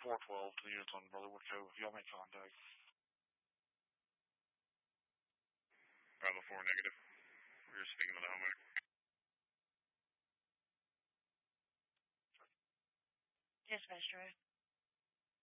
412 to the units on Brotherwood Cove. Y'all make contact. Bravo 4 negative. We're speaking with the homeowner. Dispatch drive.